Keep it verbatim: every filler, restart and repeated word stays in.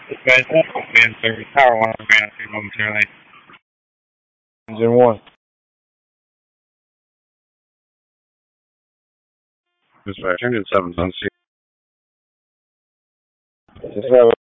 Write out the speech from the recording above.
Dispatch, man service, Tower one, man, I'll see momentarily. Engine one. Dispatch, engine seven's on scene. Just have